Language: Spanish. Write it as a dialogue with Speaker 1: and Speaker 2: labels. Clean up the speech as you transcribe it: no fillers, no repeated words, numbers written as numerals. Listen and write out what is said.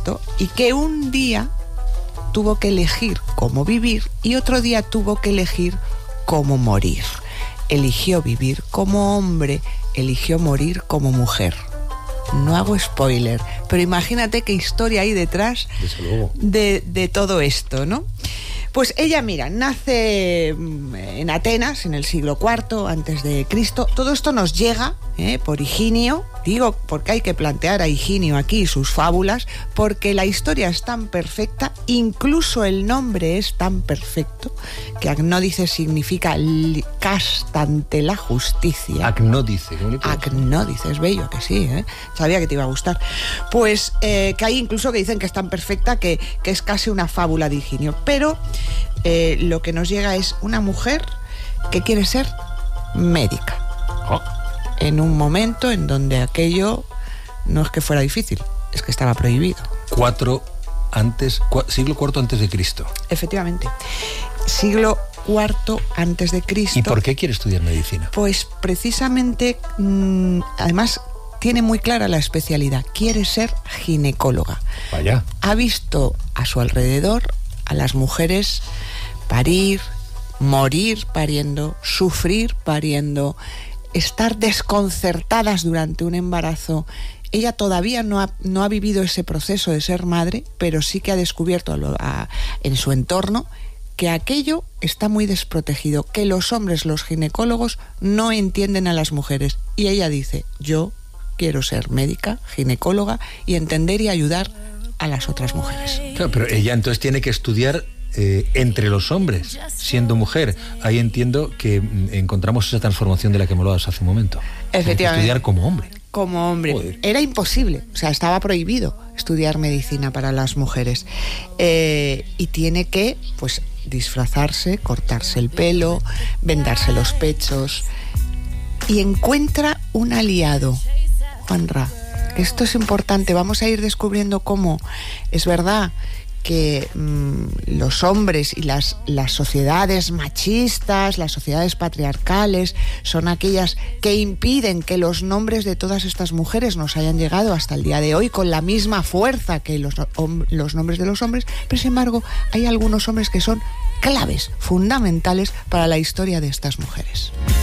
Speaker 1: Cristo y que un día tuvo que elegir cómo vivir y otro día tuvo que elegir cómo morir. Eligió vivir como hombre, eligió morir como mujer. No hago spoiler, pero imagínate qué historia hay detrás de todo esto, ¿no? Pues ella, mira, nace en Atenas en el siglo IV antes de Cristo. Todo esto nos llega por Higinio. Digo, porque hay que plantear a Higinio aquí sus fábulas, porque la historia es tan perfecta, incluso el nombre es tan perfecto, que agnódice significa casta ante la justicia.
Speaker 2: Agnódice.
Speaker 1: Agnódice, es bello, que sí, ¿eh? Sabía que te iba a gustar. Pues que hay incluso que dicen que es tan perfecta que es casi una fábula de Higinio. Pero lo que nos llega es una mujer que quiere ser médica. En un momento en donde aquello no es que fuera difícil, es que estaba prohibido.
Speaker 2: Siglo IV antes de Cristo.
Speaker 1: Efectivamente. Siglo IV antes de Cristo.
Speaker 2: ¿Y por qué quiere estudiar medicina?
Speaker 1: Pues precisamente, además tiene muy clara la especialidad. Quiere ser ginecóloga.
Speaker 2: Vaya.
Speaker 1: Ha visto a su alrededor a las mujeres parir, morir pariendo, sufrir pariendo, estar desconcertadas durante un embarazo. Ella todavía no ha vivido ese proceso de ser madre, pero sí que ha descubierto en su entorno que aquello está muy desprotegido, que los hombres, los ginecólogos, no entienden a las mujeres. Y ella dice, yo quiero ser médica, ginecóloga y entender y ayudar a las otras mujeres.
Speaker 2: Claro, pero ella entonces tiene que estudiar entre los hombres, siendo mujer. Ahí entiendo que encontramos esa transformación de la que me hablabas hace un momento.
Speaker 1: Efectivamente.
Speaker 2: Estudiar como hombre.
Speaker 1: Como hombre. Joder. Era imposible, o sea, estaba prohibido estudiar medicina para las mujeres. Y tiene que, pues, disfrazarse, cortarse el pelo, vendarse los pechos. Y encuentra un aliado, Juanra. Esto es importante, vamos a ir descubriendo cómo es verdad que los hombres y las sociedades machistas, las sociedades patriarcales, son aquellas que impiden que los nombres de todas estas mujeres nos hayan llegado hasta el día de hoy con la misma fuerza que los nombres de los hombres, pero sin embargo hay algunos hombres que son claves, fundamentales para la historia de estas mujeres.